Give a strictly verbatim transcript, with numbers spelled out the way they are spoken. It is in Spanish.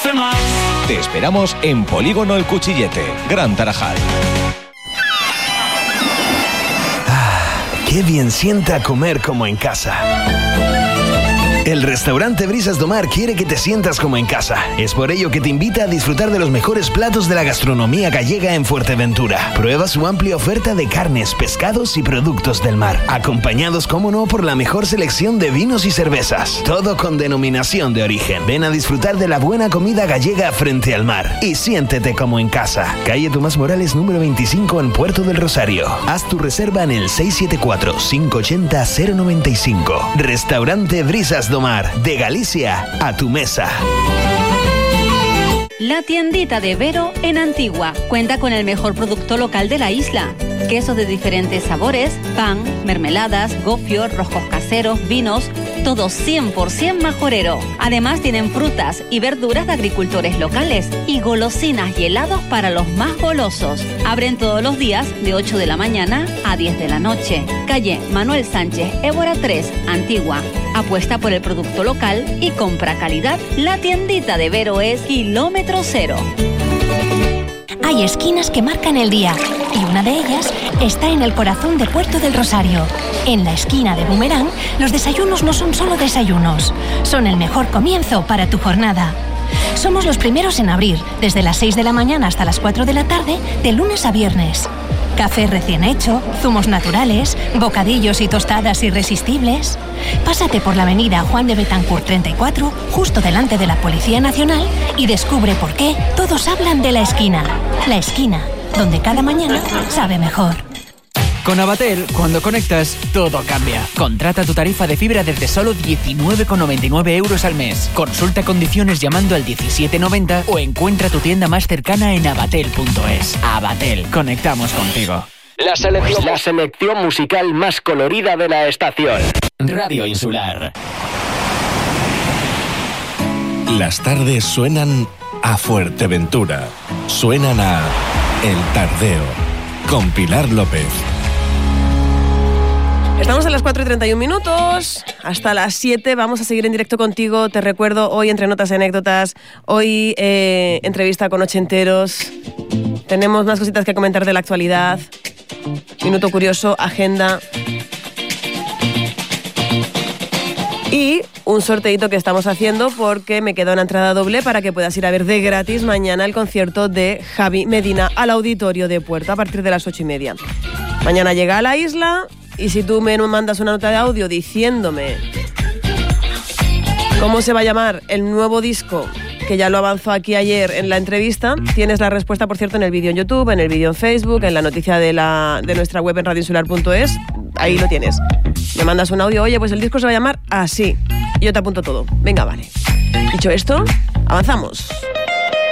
hace más. Te esperamos en Polígono El Cuchillete, Gran Tarajal. Ah, qué bien sienta comer como en casa. El restaurante Brisas do Mar quiere que te sientas como en casa. Es por ello que te invita a disfrutar de los mejores platos de la gastronomía gallega en Fuerteventura. Prueba su amplia oferta de carnes, pescados y productos del mar, acompañados, como no, por la mejor selección de vinos y cervezas. Todo con denominación de origen. Ven a disfrutar de la buena comida gallega frente al mar y siéntete como en casa. Calle Tomás Morales número veinticinco en Puerto del Rosario. Haz tu reserva en el seis siete cuatro, cinco ocho cero, cero nueve cinco. Restaurante Brisas do Mar, de Galicia a tu mesa. La tiendita de Vero en Antigua cuenta con el mejor producto local de la isla. Quesos de diferentes sabores, pan, mermeladas, gofio, roscos caseros, vinos, todo cien por ciento majorero. Además tienen frutas y verduras de agricultores locales y golosinas y helados para los más golosos. Abren todos los días de ocho de la mañana a diez de la noche. Calle Manuel Sánchez, Évora tres, Antigua. Apuesta por el producto local y compra calidad. La tiendita de Vero es kilómetro cero. Hay esquinas que marcan el día y una de ellas está en el corazón de Puerto del Rosario. En la esquina de Boomerang, los desayunos no son solo desayunos, son el mejor comienzo para tu jornada. Somos los primeros en abrir, desde las seis de la mañana hasta las cuatro de la tarde, de lunes a viernes. Café recién hecho, zumos naturales, bocadillos y tostadas irresistibles. Pásate por la avenida Juan de Betancourt treinta y cuatro, justo delante de la Policía Nacional, y descubre por qué todos hablan de la esquina. La esquina, donde cada mañana sabe mejor. Con Abatel, cuando conectas, todo cambia. Contrata tu tarifa de fibra desde solo diecinueve con noventa y nueve euros al mes. Consulta condiciones llamando al diecisiete noventa o encuentra tu tienda más cercana en abatel punto es. Abatel, conectamos contigo. La selección, la selección musical más colorida de la estación. Radio Insular. Las tardes suenan a Fuerteventura. Suenan a El Tardeo, con Pilar López. Estamos a las cuatro y treinta y un minutos, hasta las siete vamos a seguir en directo contigo. Te recuerdo, hoy entre notas y anécdotas, hoy eh, entrevista con ochenteros, tenemos más cositas que comentar de la actualidad, minuto curioso, agenda y un sorteito que estamos haciendo porque me queda una entrada doble para que puedas ir a ver de gratis mañana el concierto de Javi Medina al Auditorio de Puerto a partir de las ocho y media. Mañana llega a la isla. Y si tú me mandas una nota de audio diciéndome cómo se va a llamar el nuevo disco, que ya lo avanzó aquí ayer en la entrevista, tienes la respuesta, por cierto, en el vídeo en YouTube, en el vídeo en Facebook, en la noticia de, la, de nuestra web en radio insular punto es. Ahí lo tienes. Me mandas un audio, oye, pues el disco se va a llamar así. Y yo te apunto todo. Venga, vale. Dicho esto, avanzamos.